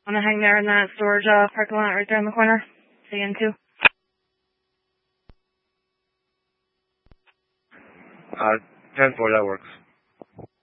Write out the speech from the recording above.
I'm gonna hang there in that storage parking lot right there in the corner. See you in 2. 10-4, that works.